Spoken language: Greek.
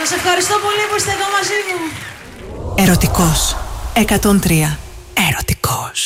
Σας ευχαριστώ πολύ που είστε εδώ μαζί μου. Ερωτικός 103.